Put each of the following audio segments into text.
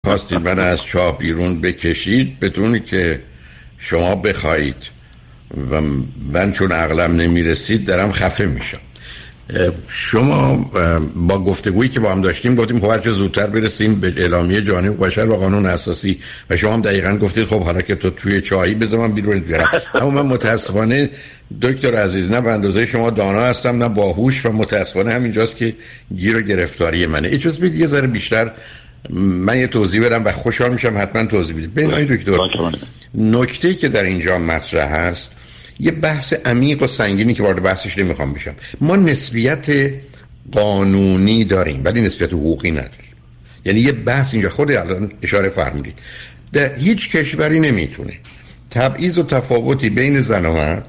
خواستید من از چاه بیرون بکشید بدون که شما بخواید و من چون عقلم نمیرسید دارم خفه میشم. شما با گفتگویی که با هم داشتیم گفتیم خب هرچه زودتر برسیم به اعلامیه جهانی حقوق بشر و قانون اساسی و شما هم دقیقاً گفتید خب حالا که تو توی چاهی بذار من بیرون بیارم. اما من متاسفانه دکتر عزیز نه به اندازه شما دانا هستم نه باهوش و متاسفانه همینجاست که گیر و گرفتاری منه. اجازه بدید یه ذره بیشتر من یه توضیح بدم و خوشحال میشم حتما توضیح بدید. ببین آقای دکتر نکته‌ای که در اینجا مطرح هست یه بحث عمیق و سنگینی که وارد بحثش نمیخوام بشم. ما نسبیت قانونی داریم ولی نسبیت حقوقی نداریم. یعنی یه بحث اینجا خود الان اشاره فرمودید در هیچ کشوری نمیتونه تبعیض و تفاوتی بین زن و مرد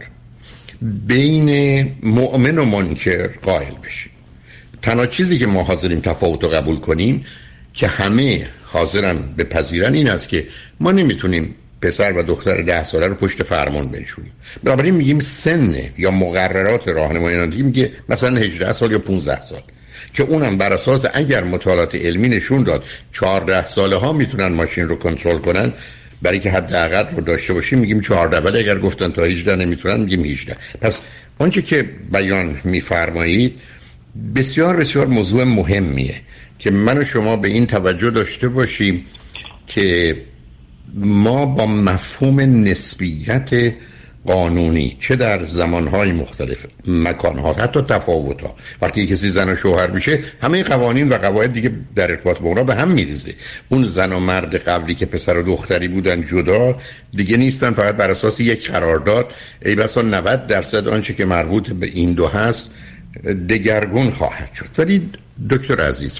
بین مؤمن و منکر قائل بشه. تنها چیزی که ما حاضریم تفاوت رو قبول کنیم که همه حاضرن بپذیرن این است که ما نمیتونیم پسر و دختر 10 ساله رو پشت فرمان بنشونیم. بنابراین میگیم سن یا مقررات راهنمایی میگه مثلا 18 سال یا 15 سال که اونم بر اساس اگر مطالعات علمی نشون داد 14 ساله ها میتونن ماشین رو کنترل کنن برای که حداقل رو داشته باشیم میگیم 14 ولی اگر گفتن تا 18 نمیتونن میگیم 18. پس آنچه که بیان میفرمایید بسیار بسیار موضوع مهمیه که من و شما به این توجه داشته باشیم که ما با مفهوم نسبیت قانونی چه در زمانهای مختلف مکانها حتی تفاوتها وقتی کسی زن و شوهر میشه همه قوانین و قواعد دیگه در ارتباط با اونا به هم میریزه. اون زن و مرد قبلی که پسر و دختری بودن جدا دیگه نیستن فقط بر اساس یک قرارداد ای بسا 90% آنچه که مربوط به این دو هست دگرگون خواهد شد. ولی دکتر عزیز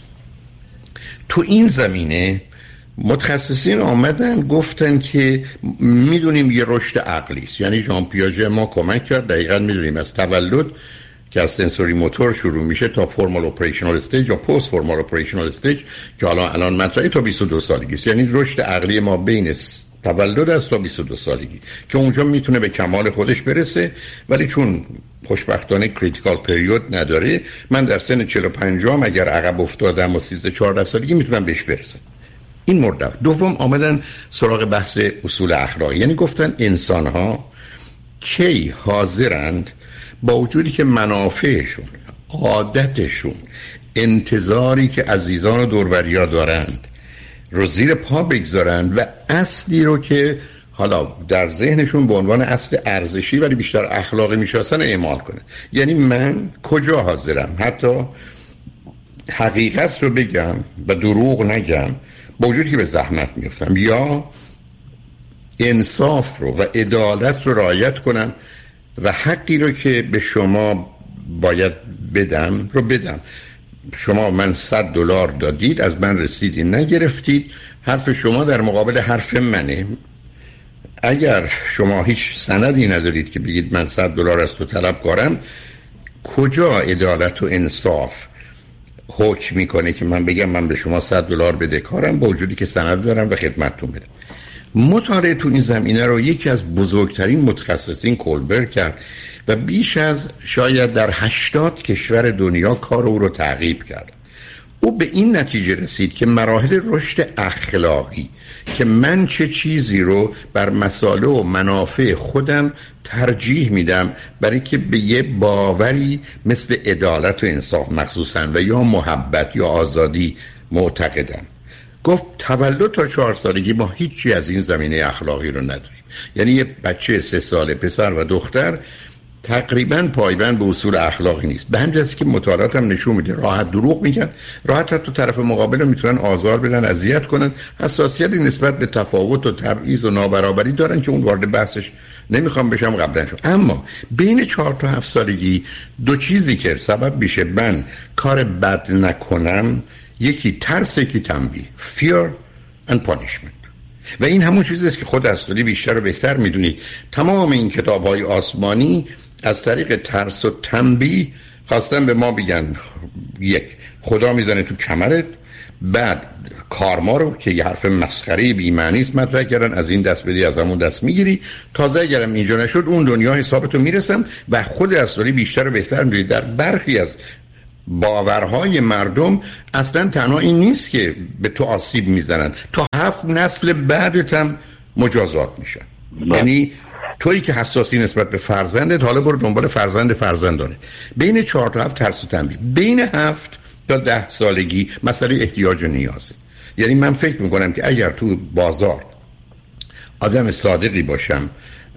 تو این زمینه متخصصین آمدن گفتن که میدونیم یه رشد عقلی است. یعنی ژان پیاژه ما کمک کرد دقیقاً میدونیم از تولد که از سنسوری موتور شروع میشه تا فرمال اپریشنال استیج یا پست فرمال اپریشنال استیج که الان مطرحه تا 22 سالگی است. یعنی رشد عقلی ما بین تولد از تا 22 سالگی که اونجا میتونه به کمال خودش برسه ولی چون خوشبختانه کریتیکال پریود نداره من در سن 45 اگر عقب افتادم و 13-14 سالگی میتونم بهش برسم. این مورد. دوم آمدن سراغ بحث اصول اخلاقی. یعنی گفتن انسان ها کی حاضرند با وجودی که منافعشون عادتشون انتظاری که عزیزان و دوربریا دارند رو زیر پا بگذارند و اصلی رو که حالا در ذهنشون به عنوان اصل ارزشی ولی بیشتر اخلاقی میشناسن اعمال کنه. یعنی من کجا حاضرم حتی حقیقت رو بگم و دروغ نگم با وجودی که به زحمت میفتم یا انصاف رو و عدالت رو رعایت کنم و حقی رو که به شما باید بدم رو بدم. شما من $100 دادید از من رسیدی نگرفتید حرف شما در مقابل حرف منه. اگر شما هیچ سندی ندارید که بگید من $100 از تو طلبکارم کجا عدالت و انصاف حکم میکنه که من بگم من به شما $100 بدهکارم با وجودی که سند دارم و خدمتتون بدم. مطالعه تو این زمینه رو یکی از بزرگترین متخصصین کولبرگ کرد و بیش از شاید در 80 کشور دنیا کار او رو تعقیب کرد. او به این نتیجه رسید که مراحل رشد اخلاقی که من چه چیزی رو بر مصالح و منافع خودم ترجیح میدم برای که به یه باوری مثل عدالت و انصاف مخصوصاً و یا محبت یا آزادی معتقدم. گفت تولد تا 4 سالگی ما هیچی از این زمینه اخلاقی رو نداریم. یعنی یه بچه 3 ساله پسر و دختر تقریباً پایبند به اصول اخلاقی نیست. به همین جهت که مطالعات هم نشون میده راحت دروغ میگن، راحت تو طرف مقابل رو میتونن آزار بدن، اذیت کنن، حساسیتی نسبت به تفاوت و تبعیض و نابرابری دارن که اون وارد بحثش نمیخوام بشم قبلا شد. اما بین 4 تا 7 سالگی دو چیزی که سبب میشه من کار بد نکنم، یکی ترس، یکی تنبیه، fear and punishment. و این همون چیزی است که خود استوری بیشتر و بهتر میدونید. تمام این کتاب‌های آسمانی از طریق ترس و تنبیه خواستن به ما بگن یک، خدا میزنه تو کمرت، بعد کارما رو که یه حرف مسخره بی معنی است مطرح کردن، از این دست بدی از همون دست میگیری، تازه اگرم اینجا نشد اون دنیا حسابتو میرسم. و خود استوری بیشتر و بهتر میدونید در برخی از باورهای مردم اصلا تنها این نیست که به تو آسیب میزنن، تا 7 نسل بعدت هم مجازات میشن. یعنی تویی که حساسی نسبت به فرزندت، حالا برو دنبال فرزندانه. بین 4 تا 7 ترس و تنبیه، بین 7 تا 10 سالگی مسئله احتیاج و نیازه. یعنی من فکر میکنم که اگر تو بازار آدم صادقی باشم،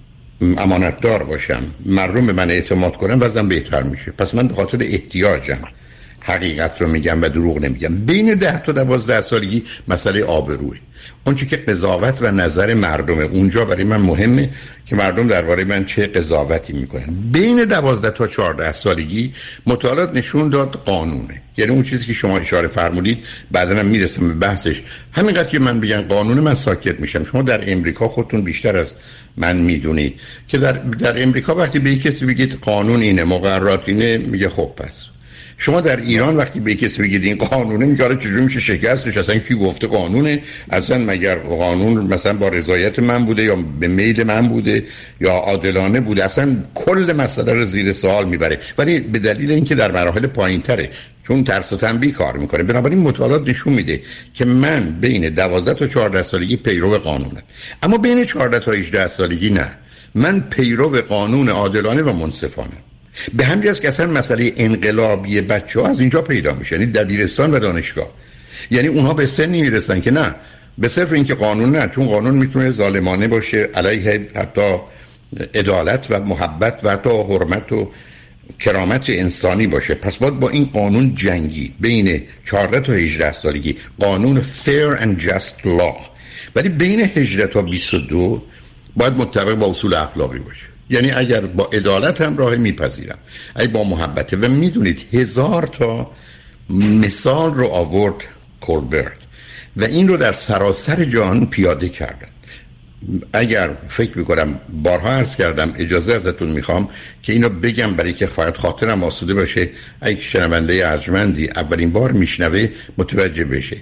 امانتدار باشم، مردم به من اعتماد کنن، وضعم بهتر میشه. پس من به خاطر احتیاجم حقیقت رو میگم و دروغ نمیگم. بین 10 تا 12 سالگی مسئله آبروئه. اون چیزی که قضاوت و نظر مردمه، اونجا برای من مهمه که مردم درباره من چه قضاوتی میکنن. بین 12 تا 14 سالگی مطالعات نشون داد قانونه. یعنی اون چیزی که شما اشاره فرمودید، بعداً هم میرسم به بحثش. همینقدر که من بگن قانون، من ساکت میشم. شما در امریکا خودتون بیشتر از من میدونید که در امریکا وقتی به کسی بگید قانون اینه، مقررات اینه، میگه خب پس. شما در ایران وقتی به کسی بگید این قانونه، میگه آره چجوری میشه شکستش؟ اصلا کی گفته قانونه؟ اصلا مگر قانون مثلا با رضایت من بوده یا به میل من بوده یا عادلانه بوده؟ اصلا کل مسئله رو زیر سوال میبره، ولی به دلیل اینکه در مراحل پایینتره، چون ترس و تنبیه کار میکنه. بنابراین مطالعات نشون میده که من بین 12 تا 14 سالگی پیرو قانونم، اما بین 14 تا 18 سالگی نه، من پیرو قانون عادلانه و منصفانه. به همین جاست که اصلا مسئله انقلابی بچه‌ها از اینجا پیدا میشه، یعنی دبیرستان و دانشگاه. یعنی اونها به سنی میرسن که نه، به صرف اینکه قانون نه، چون قانون میتونه ظالمانه باشه، علیه حتی عدالت و محبت و حتی حرمت و کرامت انسانی باشه. پس باید با این قانون جنگی. بین 14 تا 18 سالگی قانون fair and just law، ولی بین 18 تا 22 باید مطابق با اصول اخلاقی باشه. یعنی اگر با عدالت هم راه میپذیرم، اگه با محبته. و میدونید 1000 تا مثال رو آورد کولبرت و این رو در سراسر جهان پیاده کردن. اگر فکر میکنم بارها عرض کردم، اجازه ازتون میخوام که اینو بگم برای که فقط خاطرم آسوده باشه، اگه شنونده ارجمندی اولین بار میشنوه متوجه بشه.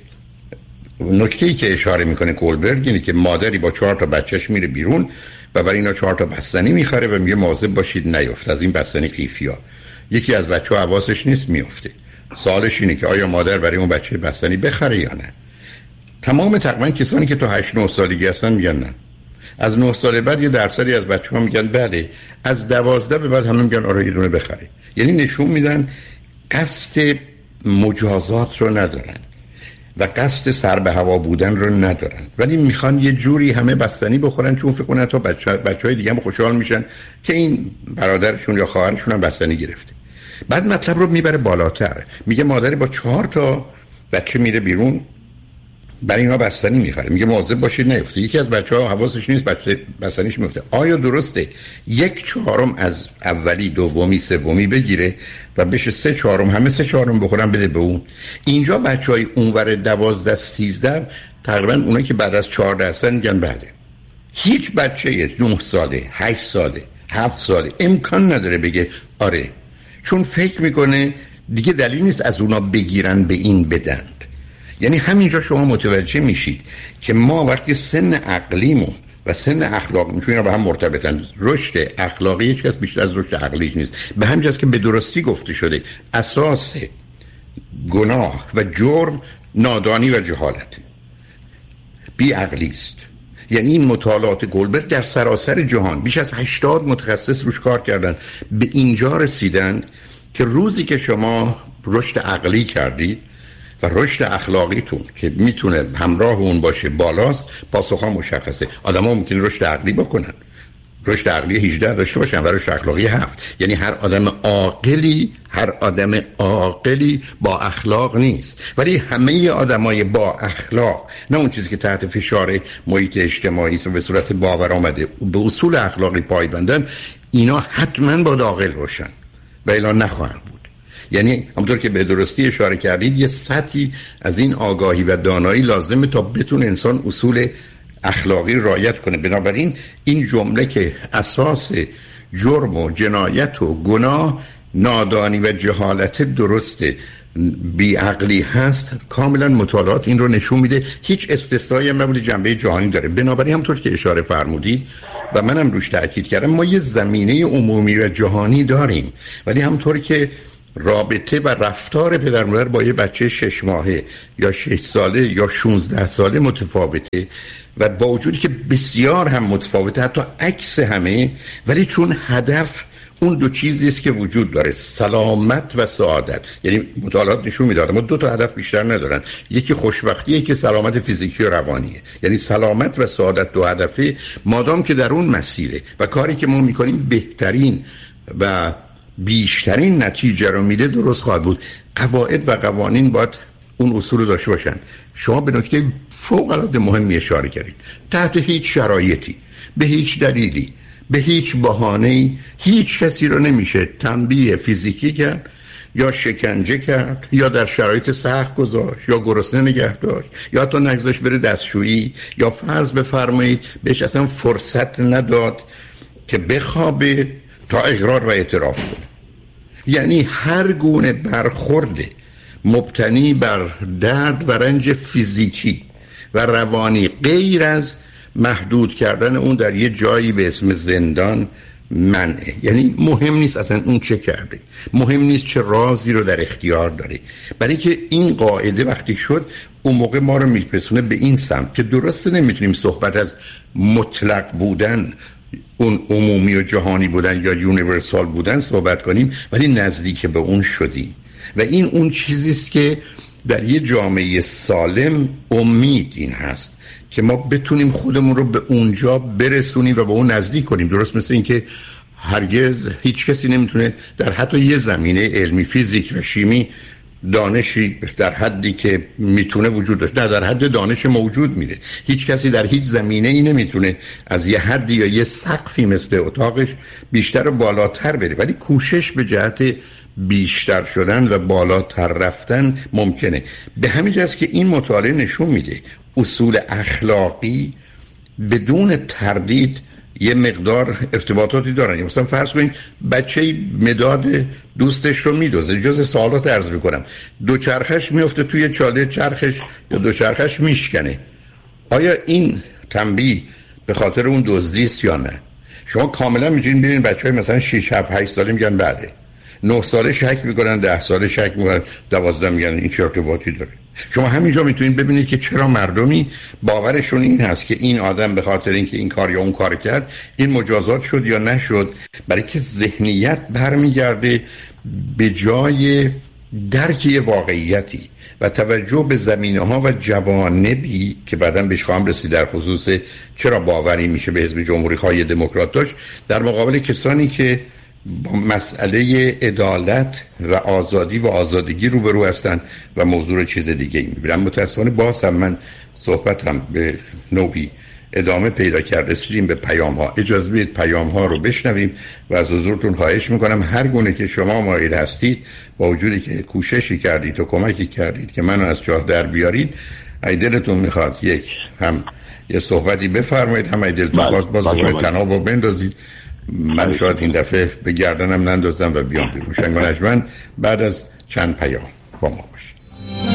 نکته‌ای که اشاره میکنه کولبرگ اینه که مادری با 4 تا بچهش میره بیرون و برای اینا 4 تا بستنی میخره و میگه مواظب باشید نیفته از این بستنی قیفیا. یکی از بچه‌ها حواسش نیست میفته. سوالش اینه که آیا مادر برای اون بچه بستنی بخره یا نه. تمام تقریبا کسانی که تا 8-9 سالگی هستن میگن نه. از 9 سال بعد یه درصدی از بچه‌ها میگن بله. از 12 به بعد همه میگن آره یه دونه بخره. یعنی نشون میدن قصد مجازات رو ندارن و قصد سر به هوا بودن رو ندارن، ولی میخوان یه جوری همه بستنی بخورن، چون فکر کنن تا بچهای دیگه هم خوشحال میشن که این برادرشون یا خواهرشون هم بستنی گرفته. بعد مطلب رو میبره بالاتر، میگه مادری با 4 تا بچه میره بیرون برای اینا بستنی میخره، میگه مواظب باشید نیفته. یکی از بچه‌ها حواسش نیست بچه بستنیش میفته. آیا درسته 1/4 از اولی، دومی، سومی بگیره و بشه 3/4 همه 3/4 بخورن بده به اون؟ اینجا بچهای اونور 12 13 تقریبا اونایی که بعد از 14 هستن میگن بله. هیچ بچه 9 ساله، 8 ساله، 7 ساله امکان نداره بگه آره، چون فکر میکنه دیگه دلیل نیست از اونا بگیرن به این بدن. یعنی همینجا شما متوجه میشید که ما وقتی سن عقلیمون و سن اخلاقیمون، چون اینا به هم مرتبطن، رشد اخلاقی هیچ کس بیشتر از رشد عقلیش نیست. به همین جاست که به درستی گفته شده اساس گناه و جرم نادانی و جهالت، بی عقلی است. یعنی این مطالعات کولبرت در سراسر جهان بیش از 80 متخصص روش کار کردن، به اینجا رسیدن که روزی که شما رشد عقلی کردید و رشد اخلاقیتون که میتونه همراه اون باشه بالاست، پاسخ ها مشخصه. آدم ها ممکنه رشد عقلی بکنن، رشد عقلی 18 داشته باشن و رشد اخلاقی 7. یعنی هر آدم عاقلی با اخلاق نیست، ولی همه آدمای با اخلاق، نه اون چیزی که تحت فشار محیط اجتماعی است و به صورت باور آمده به اصول اخلاقی پایبندن، اینا حتما با عاقل باشن و الا نخواهند بود. یعنی همونطور که به درستی اشاره کردید یه سطحی از این آگاهی و دانایی لازمه تا بتونه انسان اصول اخلاقی رعایت کنه. بنابراین این جمله که اساس جرم و جنایت و گناه نادانی و جهالت درسته، بیعقلی هست، کاملا مطالعات این رو نشون میده. هیچ استثنایی هم نبوده، جنبه جهانی داره. بنابراین همونطور که اشاره فرمودید و منم روش تاکید کردم، ما یه زمینه عمومی و جهانی داریم، ولی همونطور که رابطه و رفتار پدر مادر با یه بچه 6 ماهه یا 6 ساله یا 16 ساله متفاوته و با وجودی که بسیار هم متفاوته، حتی عکس همه، ولی چون هدف اون دو چیزی است که وجود داره، سلامت و سعادت. یعنی مطالعات نشون میداد ما 2 تا هدف بیشتر ندارن، یکی خوشبختی، یکی سلامت فیزیکی و روانیه. یعنی سلامت و سعادت 2 هدفه، مادام که در اون مسیره و کاری که ما میکنیم بهترین و بیشترین نتیجه رو میده، درست خواهد بود. قواعد و قوانین باید اون اصول رو داشته باشن. شما به نکته فوق العاده مهمی اشاره کردید. تحت هیچ شرایطی، به هیچ دلیلی، به هیچ بهانه‌ای هیچ کسی رو نمیشه تنبیه فیزیکی کرد یا شکنجه کرد یا در شرایط سخت گذاشت یا گرسنه نگه داشت یا حتی نگذاشت بره دستشویی یا فرض بفرمایید بهش اصلا فرصت نداد که بخوابه تا اقرار و اعتراف کنه. یعنی هر گونه برخورد مبتنی بر درد و رنج فیزیکی و روانی غیر از محدود کردن اون در یه جایی به اسم زندان منعه. یعنی مهم نیست اصلا اون چه کرده، مهم نیست چه رازی رو در اختیار داره، برای که این قاعده وقتی شد اون موقع ما رو میپرسونه به این سمت که درسته نمیتونیم صحبت از مطلق بودن، اون عمومی و جهانی بودن یا یونیورسال بودن صحبت کنیم، ولی نزدیک به اون شدیم و این اون چیزیست که در یه جامعه سالم امید این هست که ما بتونیم خودمون رو به اونجا برسونیم و به اون نزدیک کنیم. درست مثل این که هرگز هیچ کسی نمیتونه در حتی یه زمینه علمی، فیزیک و شیمی دانشی در حدی که میتونه وجود داشته، نه در حد دانش موجود میره. هیچ کسی در هیچ زمینه ای نمیتونه از یه حدی یا یه سقفی مثل اتاقش بیشتر و بالاتر بره، ولی کوشش به جهت بیشتر شدن و بالاتر رفتن ممکنه. به همین جاست که این مطالعه نشون میده اصول اخلاقی بدون تردید یه مقدار ارتباطاتی دارن. مثلا فرض کنید بچه مداد دوستش رو میدوزه، جز سوالات عرض میکنم، دوچرخش میفته توی چاله چرخش یا دوچرخش میشکنه، آیا این تنبیه به خاطر اون دزدی است یا نه؟ شما کاملا میتونید ببینید بچهای مثلا 6 7 8 ساله میگن بله، 9 ساله شک میکنن، 10 ساله شک میکنن، 12 میگن این چه ارتباطی داره. شما همینجا میتونید ببینید که چرا مردمی باورشون این هست که این آدم به خاطر اینکه این کار یا اون کار کرد این مجازات شد یا نشد، برای که ذهنیت برمیگرده به جای درک واقعیتی و توجه به زمینه‌ها و جوانبی که بعداً بهش خواهم رسید در خصوص چرا باوری میشه به حزب جمهوری‌خواه دموکرات داشت در مقابل کسانی که با مسئله عدالت و آزادی و آزادگی روبرو هستند و موضوع چیز دیگه ای میبینم. متاسفانه باز هم من صحبتم به نوعی ادامه پیدا کرد. رسیدیم به پیام ها. اجازه بدید پیام ها رو بشنویم و از حضورتون خواهش میکنم هر گونه که شما مایل هستید با وجودی که کوششی کردید و کمکی کردید که منو از جاه در بیارید، اگه دلتون میخواد هم یه صحبتی بفرمایید، هم اگه دلتون خواست باز دوباره تنابو بندازید. من شاید این دفعه به گردنم نندازم و بیام بیرون. شنگ و نجمن بعد از چند پیام با ما باشید.